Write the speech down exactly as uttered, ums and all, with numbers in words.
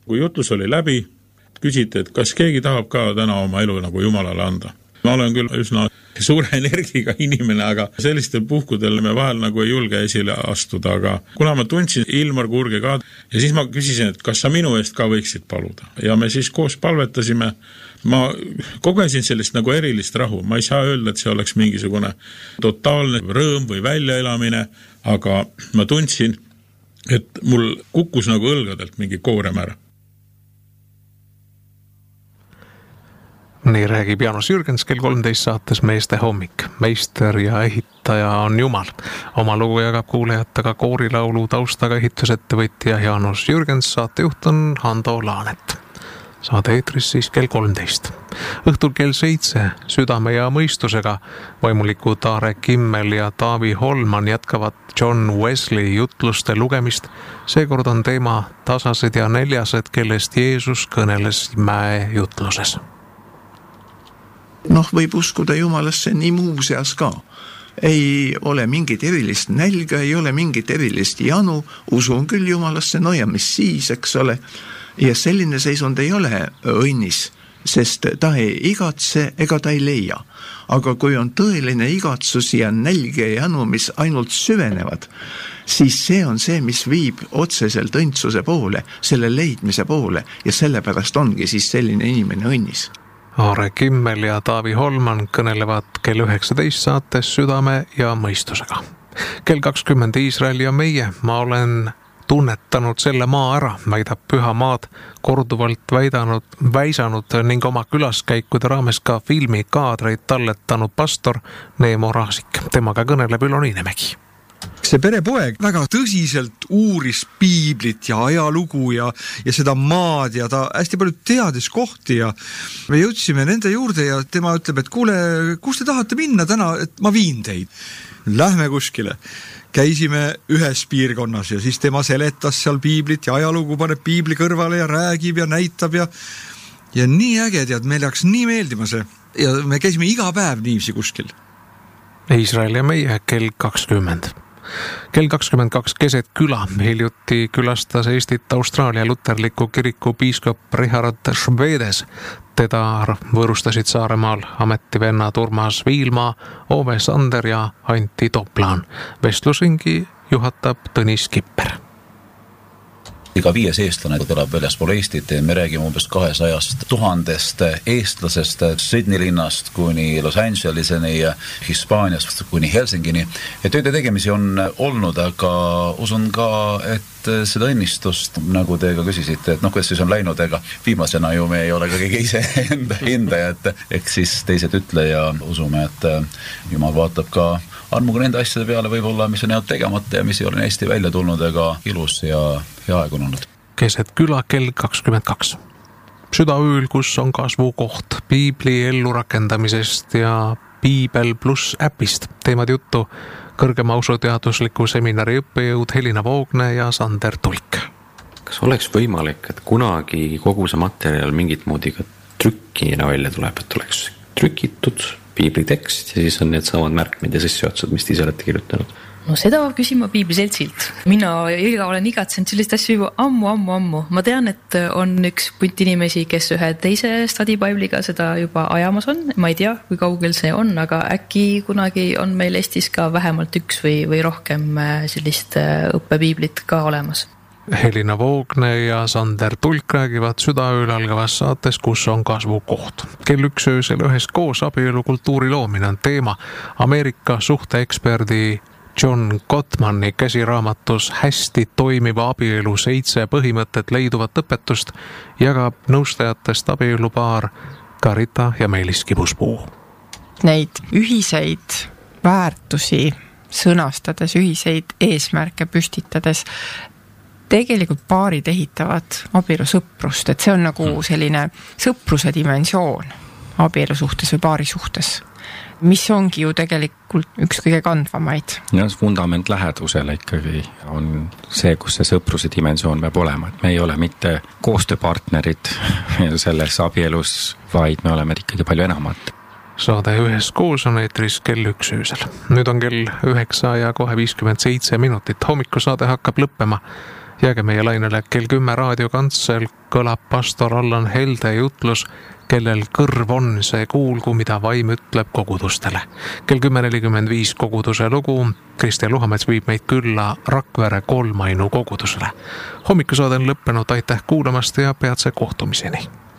Kui jutlus oli läbi, küsiti, et kas keegi tahab ka täna oma elu nagu Jumalale anda. Ma olen küll üsna suure energiga inimene, aga sellistel puhkudel me vahel nagu ei julge esile astuda, aga kuna ma tundsin Ilmar Kurge ka ja siis ma küsisin, et kas sa minu eest ka võiksid paluda. Ja me siis koos palvetasime, ma kogesin sellist nagu erilist rahu, ma ei saa öelda, et see oleks mingisugune totaalne rõõm või väljaelamine, aga ma tundsin, et mul kukkus nagu õlgadelt mingi koorem ära. Nii räägib Jaanus Jürgens kell kolmteist saates Meeste hommik. Meister ja ehitaja on Jumal. Oma lugu jagab kuulajatega koorilaulu taustaga ehitusettevõtja Jaanus Jürgens, saatejuht on Hando Laanet. Saade eetris siis kell kolmteist. Õhtul kell seitse Südame ja mõistusega vaimuliku Taare Kimmel ja Taavi Holman jätkavad John Wesley jutluste lugemist. Seekord on teema tasased ja neljased, kellest Jeesus kõneles mäe jutluses. Noh, võib uskuda Jumalasse nii muuseas ka. Ei ole mingit erilist nälga, ei ole mingit erilist janu, usun küll Jumalasse, no ja mis siis, eks ole. Ja selline seisund ei ole õnnis, sest ta ei igatse ega ta ei leia. Aga kui on tõeline igatsus ja nälge ja janu, mis ainult süvenevad, siis see on see, mis viib otseselt õndsuse poole, selle leidmise poole ja sellepärast ongi siis selline inimene õnnis. Aare Kimmel ja Taavi Holman kõnelevad kell üheksateist saates Südame ja mõistusega. Kell kakskümmend Iisrael ja meie, ma olen tunnetanud selle maa ära, väidab Püha Maad, korduvalt väidanud, väisanud ning oma külaskäikude raames ka filmikaadreid talletanud pastor Neemo Raasik. Temaga kõneleb Ülo Niinemägi. See perepoeg väga tõsiselt uuris piiblit ja ajalugu ja, ja seda maad ja ta hästi palju teadis kohti ja me jõudsime nende juurde ja tema ütleb, et kuule, kus te tahate minna täna, et ma viin teid. Lähme kuskile. Käisime ühes piirkonnas ja siis tema seletas seal piiblit ja ajalugu, paneb piibli kõrvale ja räägib ja näitab ja, ja nii äge, tead, meil läks nii meeldima see ja me käisime iga päev niivsi kuskil. Iisrael ja meie kell kakskümmend. Kell kakskümmend kaks keset küla hiljuti külastas Eestit Austraalia luterliku kiriku piiskop Richard Schwedes. Teda võõrustasid Saaremaal ametivennad Urmas Viilmaa, Ove Sander ja Antti Toplaan. Vestlusingi juhatab Tõnis Kipper. Iga viies eestlane elab väljaspool Eestit ja me räägime umbes kahesajast tuhandest eestlasest Sydney linnast kuni Los Angeleseni ja Hispaaniast kuni Helsingini. Ja tööde tegemisi on olnud, aga usun ka, et seda õnnistust, nagu te ka küsisite, et noh, kuidas siis on läinud, ega viimasena ju me ei ole ka keegi ise enda hindaja, et eks siis teised ütle ja usume, et Jumal vaatab ka armuga nende asjade peale võib-olla, mis on jäänud tegemata ja mis ei ole hästi välja tulnud ega ilus ja hea aeg on olnud. Keset küla kell kakskümmend kaks. Südaööl, kus on kasvukoht piibli ellu rakendamisest ja Piibel pluss äpist. Teemad juttu kõrgema usuteadusliku seminari õppejõud Helina Voogne ja Sander Tulk. Kas oleks võimalik, et kunagi kogu see materjal mingit moodi ka trükkina välja tuleb, et oleks trükitud piibli tekst ja siis on need samad märkmed ja sissejuhatused, mis te ise olete kirjutanud? No seda küsima piibliseltsilt. Mina iga olen igatsenud sellist asju juba ammu, ammu, ammu. Ma tean, et on üks punt inimesi, kes ühe teise studibibliga seda juba ajamas on. Ma ei tea, kui kaugel see on, aga äkki kunagi on meil Eestis ka vähemalt üks või, või rohkem sellist õppepiiblit ka olemas. Helina Voogne ja Sander Tulk räägivad südaööl algavas saates, kus on kasvukoht. Kell üks öösel ühes koos abielukultuuri loomine on teema. Ameerika suhteeksperdi John Gottmani käsiraamatus Hästi toimiva abielu seitse põhimõtet leiduvat õpetust jagab nõustajatest abielupaar Karita ja Meelis Kibuspuu. Neid ühiseid väärtusi sõnastades, ühiseid eesmärke püstitades tegelikult paarid ehitavad abielu sõprust, et see on nagu selline sõpruse dimensioon abielu suhtes või paari suhtes, mis ongi ju tegelikult üks kõige kandvamaid. Ja fundament lähedusele ikkagi on see, kus see sõpruse dimensioon peab olema, et me ei ole mitte koostööpartnerid selles abielus, vaid me oleme ikkagi palju enamat. Saade ühes koos on eetris kell üks öösel. Nüüd on kell üheksa ja kohe viiskümmend seitse minutit. Hommikusaade hakkab lõppema. Jääge meie lainele, kell kümme raadiokantsel kõlab pastor Allan Helde jutlus, kellel kõrv on, see kuulgu, mida vaim ütleb kogudustele. kell kümme nelikümmend viis koguduse lugu, Kristjan Luhamets viib meid külla Rakvere kolmainu kogudusele. Hommikusaade on lõppenud, aitäh kuulamast ja peatse kohtumiseni!